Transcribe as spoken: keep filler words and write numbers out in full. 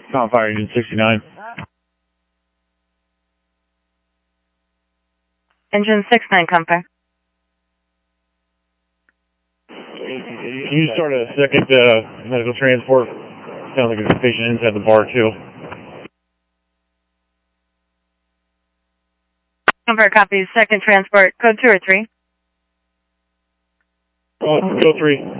Tom Fire Engine sixty-nine. Engine sixty-nine, Comfire. Can you start a second uh, medical transport? Sounds like there's a patient inside the bar, too. Comfire copies, second transport, code two or three. Oh, go three.